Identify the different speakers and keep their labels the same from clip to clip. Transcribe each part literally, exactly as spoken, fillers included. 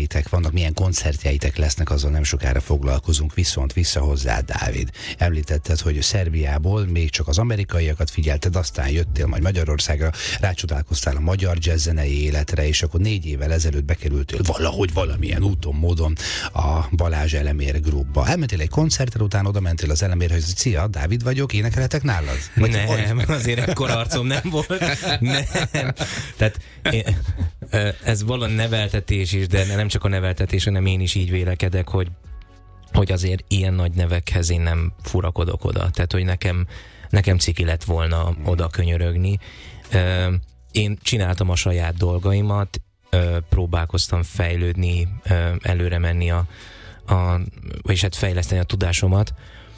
Speaker 1: zenéjeitek vannak, milyen koncertjeitek lesznek, azzal nem sokára foglalkozunk, viszont vissza hozzá, Dávid. Említetted, hogy Szerbiából még csak az amerikaiakat figyelted, aztán jöttél majd Magyarországra, rácsodálkoztál a magyar jazzzenei életre, és akkor négy évvel ezelőtt bekerültél valahogy valamilyen úton, módon a Balázs Elemér Groupba. Elmentél egy koncertre, utána oda mentél az Elemérhez, hogy szia, Dávid vagyok, énekelhetek nálad?
Speaker 2: Vagy nem, vagy? Azért ekkor arcom nem volt. Nem. Tehát én, ez valami neveltetés is, de nem csak a neveltetés, hanem én is így vélekedek, hogy, hogy azért ilyen nagy nevekhez én nem furakodok oda. Tehát, hogy nekem, nekem ciki lett volna oda könyörögni. Én csináltam a saját dolgaimat, próbálkoztam fejlődni, előre menni, a, a, vagyis hát fejleszteni a tudásomat,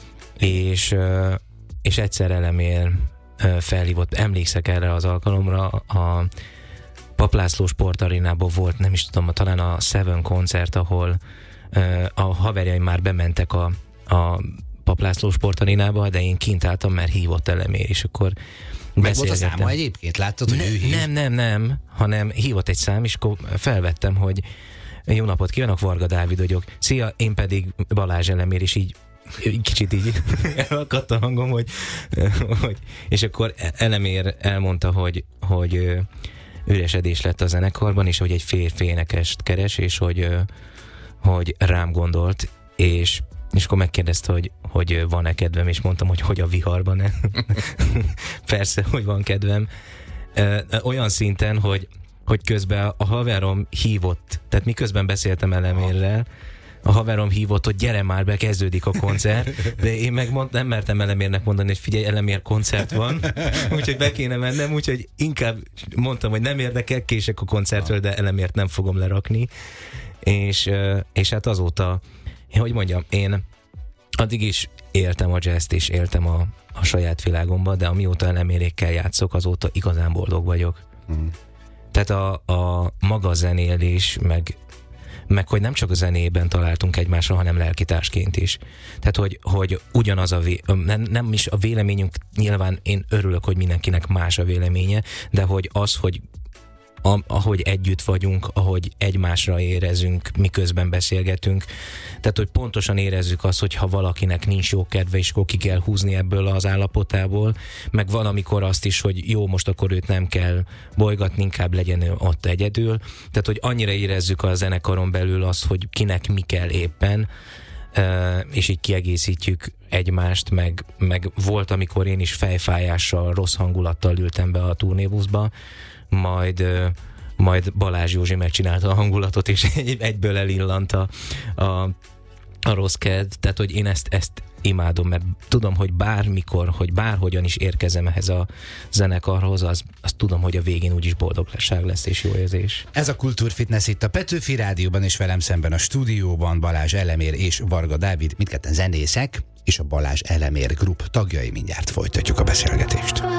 Speaker 2: és, és egyszer Elemér felhívott, emlékszek erre az alkalomra, a Papp László sportarénában volt, nem is tudom, talán a Seven koncert, ahol a haverjaim már bementek a, a Papp László sportarénába, de én kint álltam, mert hívott Elemér, és akkor
Speaker 1: meg volt a száma egyébként? Láttad, hogy
Speaker 2: ne,
Speaker 1: ő hív? Nem,
Speaker 2: nem, nem, hanem hívott egy szám, és akkor felvettem, hogy jó napot kívánok, Varga Dávid vagyok. Szia, én pedig Balázs Elemér, és így kicsit így elakadt a hangom, hogy, hogy és akkor Elemér elmondta, hogy, hogy üresedés lett a zenekarban, és hogy egy férfi énekest keres, és hogy, hogy rám gondolt, és és akkor megkérdezte, hogy, hogy van-e kedvem, és mondtam, hogy hogy a viharban. Persze, hogy van kedvem. Olyan szinten, hogy, hogy közben a haverom hívott, tehát miközben beszéltem Elemérrel, a haverom hívott, hogy gyere már be, kezdődik a koncert, de én meg mond, nem mertem Elemérnek mondani, hogy figyelj, Elemér koncert van, úgyhogy be kéne mennem, úgyhogy inkább mondtam, hogy nem érdekel, kések a koncertről, de Elemért nem fogom lerakni. És, és hát azóta, hogy mondjam, én addig is éltem a jazzt, és éltem a, a saját világomba, de amióta Elemérékkel játszok, azóta igazán boldog vagyok. Mm. Tehát a, a maga zenélés, meg, meg hogy nem csak a zenében találtunk egymásra, hanem lelkitársként is. Tehát, hogy, hogy ugyanaz a vé, nem, nem is a véleményünk, nyilván én örülök, hogy mindenkinek más a véleménye, de hogy az, hogy A, ahogy együtt vagyunk, ahogy egymásra érezünk, miközben beszélgetünk. Tehát, hogy pontosan érezzük azt, hogy ha valakinek nincs jó kedve, és akkor ki kell húzni ebből az állapotából, meg van amikor azt is, hogy jó, most akkor őt nem kell bolygatni, inkább legyen ő ott egyedül. Tehát, hogy annyira érezzük a zenekaron belül azt, hogy kinek mi kell éppen, és így kiegészítjük egymást, meg, meg volt, amikor én is fejfájással, rossz hangulattal ültem be a turnébuszba, majd, majd Balázs Józsi megcsinálta a hangulatot, és egy, egyből elillant a, a, a rossz kedv. Tehát, hogy én ezt, ezt imádom, mert tudom, hogy bármikor, hogy bárhogyan is érkezem ehhez a zenekarhoz, az, az tudom, hogy a végén úgyis boldogság lesz és jó érzés.
Speaker 1: Ez a Kultúrfitness itt a Petőfi Rádióban, és velem szemben a stúdióban Balázs Elemér és Varga Dávid, mindketten zenészek, és a Balázs Elemér Group tagjai. Mindjárt folytatjuk a beszélgetést.